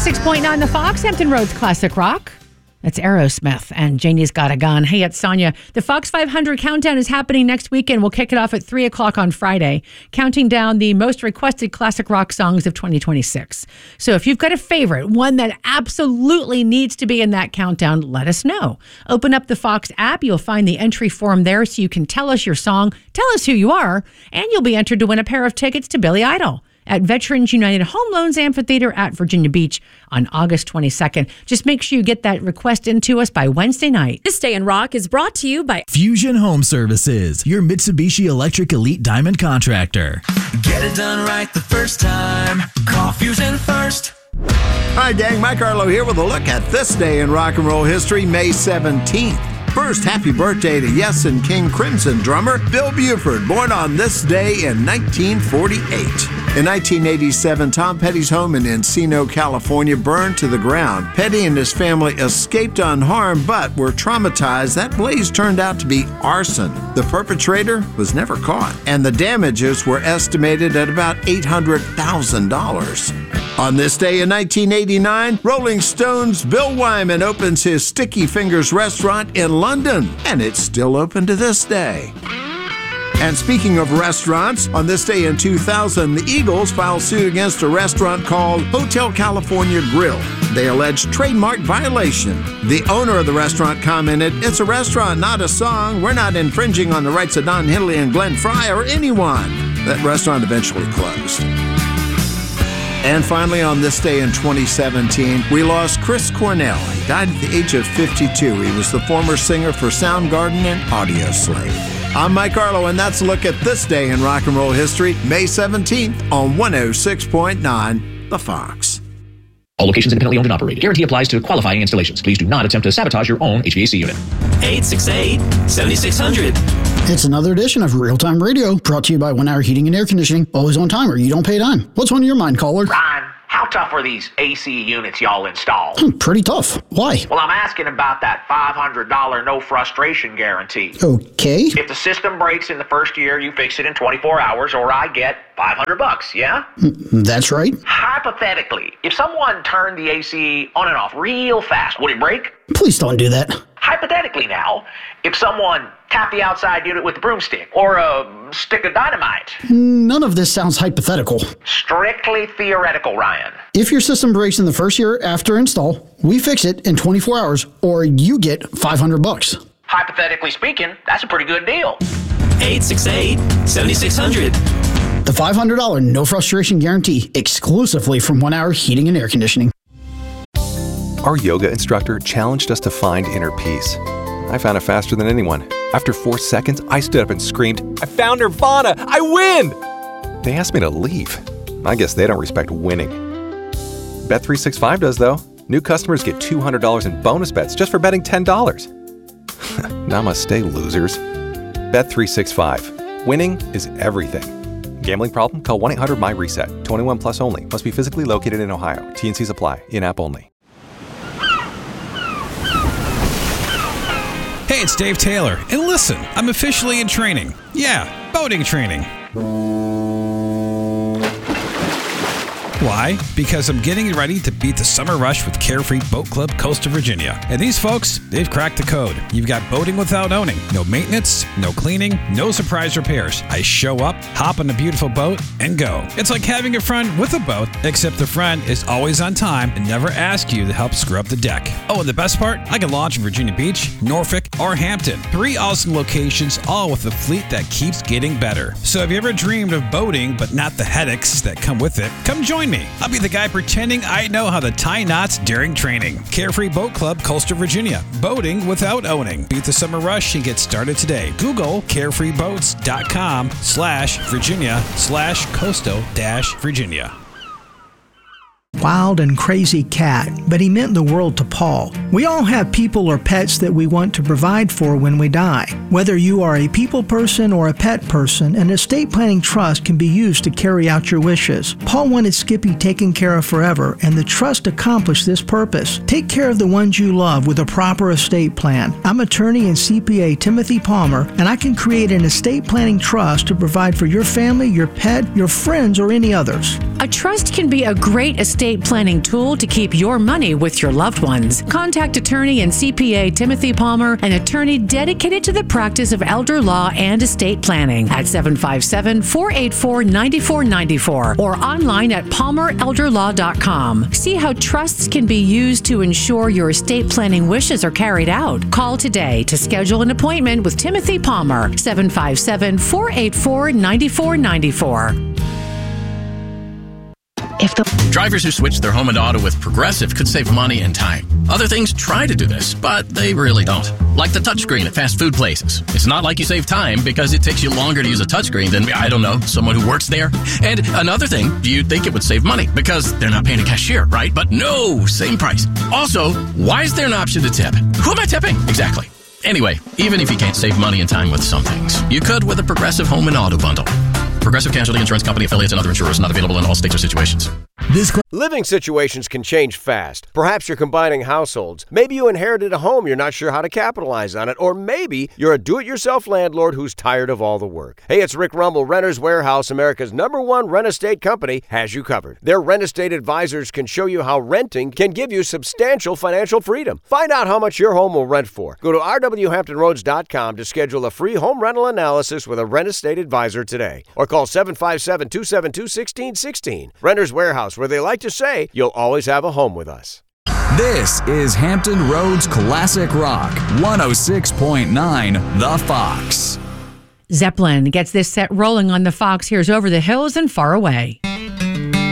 106.9 The Fox, Hampton Roads Classic Rock. That's Aerosmith and Janie's Got a Gun. Hey, it's Sonia. The Fox 500 Countdown is happening next weekend. We'll kick it off at 3 o'clock on Friday, counting down the most requested classic rock songs of 2026. So if you've got a favorite, one that absolutely needs to be in that countdown, let us know. Open up the Fox app. You'll find the entry form there so you can tell us your song, tell us who you are, and you'll be entered to win a pair of tickets to Billy Idol at Veterans United Home Loans Amphitheater at Virginia Beach on August 22nd. Just make sure you get that request into us by Wednesday night. This Day in Rock is brought to you by Fusion Home Services, your Mitsubishi Electric Elite Diamond contractor. Get it done right the first time. Call Fusion first. Hi, gang. Mike Arlo here with a look at this day in rock and roll history, May 17th. First, happy birthday to Yes and King Crimson drummer Bill Buford, born on this day in 1948. In 1987, Tom Petty's home in Encino, California burned to the ground. Petty and his family escaped unharmed but were traumatized. That blaze turned out to be arson. The perpetrator was never caught, and the damages were estimated at about $800,000. On this day in 1989, Rolling Stones' Bill Wyman opens his Sticky Fingers restaurant in London, and it's still open to this day. And speaking of restaurants, on this day in 2000, the Eagles filed suit against a restaurant called Hotel California Grill. They alleged trademark violation. The owner of the restaurant commented, "It's a restaurant, not a song. We're not infringing on the rights of Don Henley and Glenn Frey or anyone." That restaurant eventually closed. And finally, on this day in 2017, we lost Chris Cornell. He died at the age of 52. He was the former singer for Soundgarden and Audioslave. I'm Mike Arlo, and that's a look at this day in rock and roll history, May 17th on 106.9 The Fox. All locations independently owned and operated. Guarantee applies to qualifying installations. Please do not attempt to sabotage your own HVAC unit. 868-7600. It's another edition of Real Time Radio, brought to you by 1 Hour Heating and Air Conditioning. Always on time or you don't pay a dime. What's on your mind, caller? Ryan, how tough are these AC units y'all install? Pretty tough. Why? Well, I'm asking about that $500 no frustration guarantee. Okay. If the system breaks in the first year, you fix it in 24 hours, or I get $500, yeah? That's right. Hypothetically, if someone turned the AC on and off real fast, would it break? Please don't do that. Hypothetically now, if someone tapped the outside unit with a broomstick or a stick of dynamite. None of this sounds hypothetical. Strictly theoretical, Ryan. If your system breaks in the first year after install, we fix it in 24 hours or you get $500. Hypothetically speaking, that's a pretty good deal. 868-7600. The $500 no frustration guarantee exclusively from 1 Hour Heating and Air Conditioning. Our yoga instructor challenged us to find inner peace. I found it faster than anyone. After 4 seconds, I stood up and screamed, "I found Nirvana! I win!" They asked me to leave. I guess they don't respect winning. Bet365 does, though. New customers get $200 in bonus bets just for betting $10. Namaste, losers. Bet365. Winning is everything. Gambling problem? Call 1-800-MY-RESET. 21 plus only. Must be physically located in Ohio. T&Cs apply. In-app only. Hey, it's Dave Taylor. And listen, I'm officially in training. Yeah, boating training. Why? Because I'm getting ready to beat the summer rush with Carefree Boat Club Coastal Virginia. And these folks, they've cracked the code. You've got boating without owning. No maintenance, no cleaning, no surprise repairs. I show up, hop on a beautiful boat, and go. It's like having a friend with a boat, except the friend is always on time and never asks you to help scrub the deck. Oh, and the best part? I can launch in Virginia Beach, Norfolk, or Hampton. 3 awesome locations, all with a fleet that keeps getting better. So have you ever dreamed of boating, but not the headaches that come with it? Come join me. I'll be the guy pretending I know how to tie knots during training. Carefree Boat Club, Coastal Virginia. Boating without owning. Beat the summer rush and get started today. Google carefreeboats.com/Virginia/coastal-Virginia. Wild and crazy cat, but he meant the world to Paul. We all have people or pets that we want to provide for when we die. Whether you are a people person or a pet person, an estate planning trust can be used to carry out your wishes. Paul wanted Skippy taken care of forever, and the trust accomplished this purpose. Take care of the ones you love with a proper estate plan. I'm attorney and CPA Timothy Palmer, and I can create an estate planning trust to provide for your family, your pet, your friends, or any others. A trust can be a great estate planning tool to keep your money with your loved ones. Contact attorney and CPA Timothy Palmer, an attorney dedicated to the practice of elder law and estate planning, at 757-484-9494 or online at palmerelderlaw.com. See how trusts can be used to ensure your estate planning wishes are carried out. Call today to schedule an appointment with Timothy Palmer, 757-484-9494. Drivers who switch their home and auto with Progressive could save money and time. Other things try to do this, but they really don't. Like the touchscreen at fast food places. It's not like you save time because it takes you longer to use a touchscreen than, I don't know, someone who works there. And another thing, you'd think it would save money because they're not paying a cashier, right? But no, same price. Also, why is there an option to tip? Who am I tipping? Exactly. Anyway, even if you can't save money and time with some things, you could with a Progressive Home and Auto Bundle. Progressive Casualty Insurance Company, affiliates, and other insurers not available in all states or situations. Living situations can change fast. Perhaps you're combining households. Maybe you inherited a home, you're not sure how to capitalize on it. Or maybe you're a do-it-yourself landlord who's tired of all the work. Hey, it's Rick Rumble. Renters Warehouse, America's #1 rent estate company, has you covered. Their rent estate advisors can show you how renting can give you substantial financial freedom. Find out how much your home will rent for. Go to rwhamptonroads.com to schedule a free home rental analysis with a rent estate advisor today. Or call 757-272-1616. Renters Warehouse, where they like to say, you'll always have a home with us. This is Hampton Roads Classic Rock, 106.9 The Fox. Zeppelin gets this set rolling on the Fox. Here's Over the Hills and Far Away.